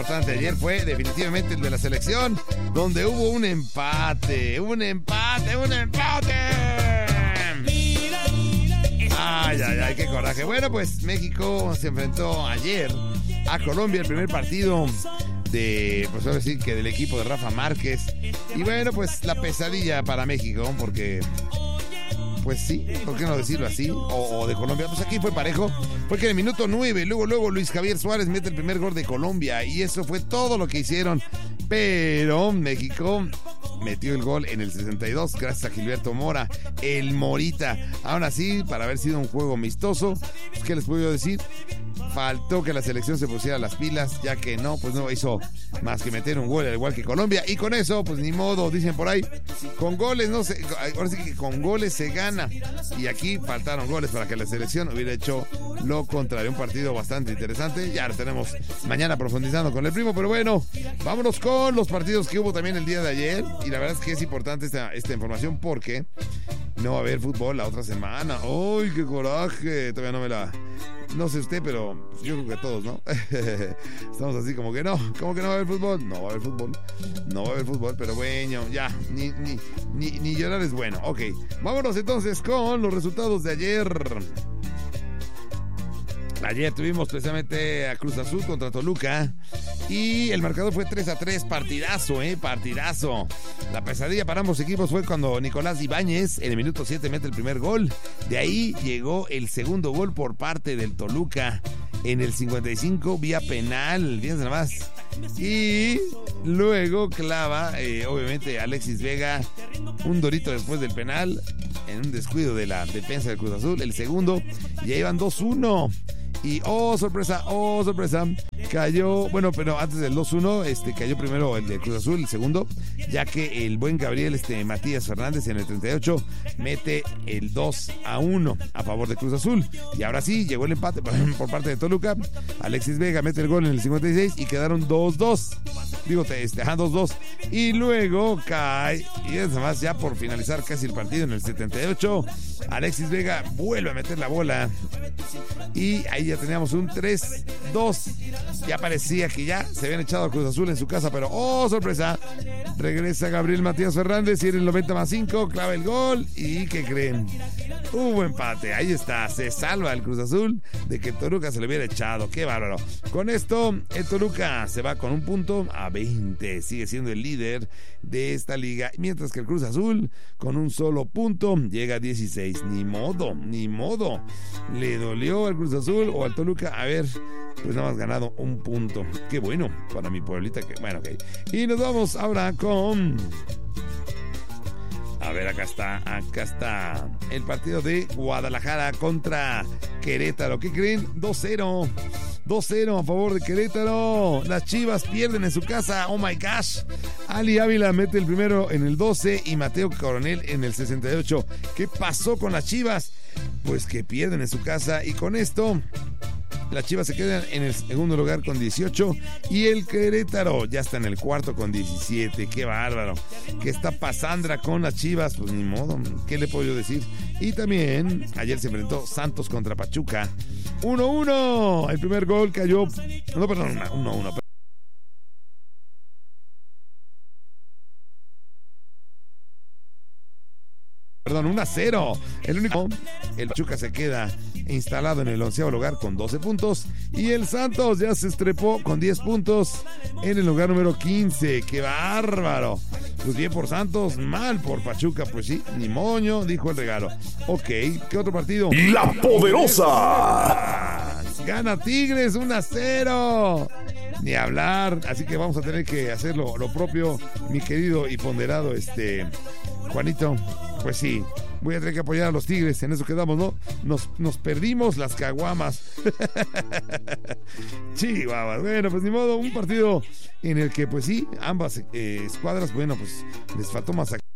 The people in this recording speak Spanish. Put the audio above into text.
importante ayer fue definitivamente el de la selección, donde hubo un empate. Ay, qué coraje. Bueno, pues México se enfrentó ayer a Colombia, el primer partido de, pues voy a decir que del equipo de Rafa Márquez. Y bueno, pues la pesadilla para México, porque, pues sí, ¿por qué no decirlo así? O de Colombia, pues aquí fue parejo. Fue que en el minuto 9, luego Luis Javier Suárez mete el primer gol de Colombia, y eso fue todo lo que hicieron. Pero México metió el gol en el 62 gracias a Gilberto Mora, el Morita. Aún así, para haber sido un juego amistoso, pues, ¿qué les puedo decir? Faltó que la selección se pusiera las pilas, ya que no hizo más que meter un gol, al igual que Colombia. Y con eso, pues ni modo, dicen por ahí, con goles ahora sí que con goles se gana. Y aquí faltaron goles para que la selección hubiera hecho lo contrario. Un partido bastante interesante. Ya lo tenemos mañana profundizando con el primo, pero bueno, vámonos con los partidos que hubo también el día de ayer. Y la verdad es que es importante esta información, porque no va a haber fútbol la otra semana. ¡Ay, qué coraje! Todavía no sé usted, pero yo creo que todos, ¿no? Estamos así como que no va a haber fútbol. No va a haber fútbol, pero bueno, ya, ni llorar es bueno. Ok, vámonos entonces con los resultados de ayer. Ayer tuvimos precisamente a Cruz Azul contra Toluca y el marcador fue 3-3, partidazo. La pesadilla para ambos equipos fue cuando Nicolás Ibáñez en el minuto 7 mete el primer gol. De ahí llegó el segundo gol por parte del Toluca en el 55 vía penal, fíjense nada más. Y luego clava, obviamente, Alexis Vega un dorito después del penal en un descuido de la defensa del Cruz Azul, el segundo, y ahí van 2-1. Y sorpresa, cayó, bueno, pero antes del 2-1, cayó primero el de Cruz Azul, el segundo, ya que el buen Gabriel Matías Fernández en el 38 mete el 2-1 a favor de Cruz Azul. Y ahora sí, llegó el empate por parte de Toluca. Alexis Vega mete el gol en el 56 y quedaron 2-2. Digo, 2-2. Y luego cae, y es más, ya por finalizar casi el partido en el 78, Alexis Vega vuelve a meter la bola. Y ahí ya teníamos un 3-2. Ya parecía que ya se habían echado a Cruz Azul en su casa, pero sorpresa, regresa Gabriel Matías Fernández y en el 90+5 clava el gol. ¿Y qué creen? Hubo empate, ahí está, se salva el Cruz Azul de que Toluca se le hubiera echado. ¡Qué bárbaro! Con esto, el Toluca se va con un punto a 20, sigue siendo el líder de esta liga, mientras que el Cruz Azul con un solo punto llega a 16. Ni modo, le dolió al Cruz Azul o al Toluca haber pues nada más ganado un punto. Qué bueno para mi pueblita, que bueno, ok. Y nos vamos ahora con, a ver, acá está el partido de Guadalajara contra Querétaro. ¿Qué creen? 2-0 a favor de Querétaro. Las Chivas pierden en su casa. Oh my gosh. Ali Ávila mete el primero en el 12 y Mateo Coronel en el 68. ¿Qué pasó con las Chivas? Pues que pierden en su casa, y con esto las Chivas se quedan en el segundo lugar con 18 y el Querétaro ya está en el cuarto con 17. ¡Qué bárbaro! ¿Qué está pasando con las Chivas? Pues ni modo, ¿qué le puedo yo decir? Y también ayer se enfrentó Santos contra Pachuca. 1-1. El primer gol cayó... No, perdón, 1-1. Perdón, 1-0. El Pachuca se queda instalado en el 11º lugar con 12 puntos. Y el Santos ya se estrepó con 10 puntos en el lugar número 15. ¡Qué bárbaro! Pues bien por Santos, mal por Pachuca. Pues sí, ni moño, dijo el regalo. Ok, ¿qué otro partido? ¡La Poderosa! Gana Tigres 1-0. Ni hablar. Así que vamos a tener que hacer lo propio, mi querido y ponderado Juanito. Pues sí, voy a tener que apoyar a los Tigres, en eso quedamos, ¿no? Nos perdimos las caguamas. Chihuahua. Bueno, pues ni modo, un partido en el que, pues sí, ambas escuadras, bueno, pues les faltó más